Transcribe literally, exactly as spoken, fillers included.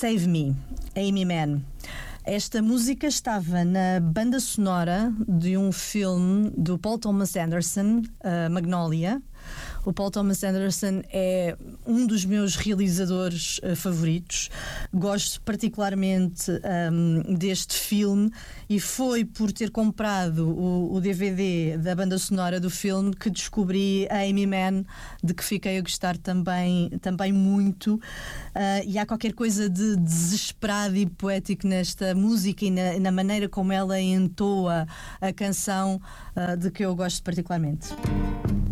Save Me, Amy Mann. Esta música estava na banda sonora de um filme do Paul Thomas Anderson, uh, Magnolia. O Paul Thomas Anderson é um dos meus realizadores uh, favoritos. Gosto particularmente um, deste filme e foi por ter comprado o, o D V D da banda sonora do filme que descobri a Amy Mann, de que fiquei a gostar também, também muito. Uh, e há qualquer coisa de desesperado e poético nesta música e na, na maneira como ela entoa a canção, uh, de que eu gosto particularmente.